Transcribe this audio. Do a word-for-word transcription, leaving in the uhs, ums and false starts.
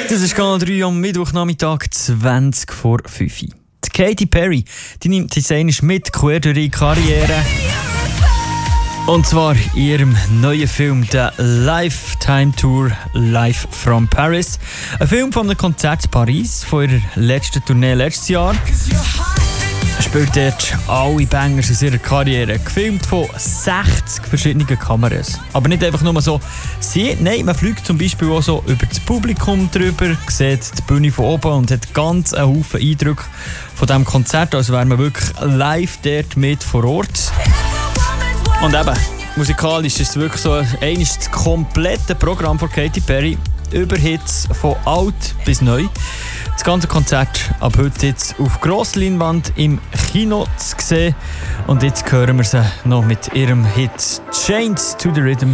Das ist Kanal drei am Mittwochnachmittag zwanzig vor fünf. Die Katy Perry die nimmt sich mit quer durch ihre Karriere. Und zwar in ihrem neuen Film, der Lifetime Tour Live from Paris. Ein Film von einem Konzert in Paris, von ihrer letzten Tournee letztes Jahr. Er spielt dort alle Bangers aus ihrer Karriere, gefilmt von sechzig verschiedenen Kameras. Aber nicht einfach nur so sie, nein, man fliegt zum Beispiel auch so über das Publikum drüber, sieht die Bühne von oben und hat ganz einen Haufen Eindrücke von diesem Konzert, als wäre man wirklich live dort mit vor Ort. Und eben, musikalisch ist es wirklich so ein das komplette Programm von Katy Perry, über Hits von alt bis neu. Das ganze Konzert ab heute jetzt auf Grossleinwand im Kino zu sehen. Und jetzt hören wir sie noch mit ihrem Hit «Chained to the Rhythm».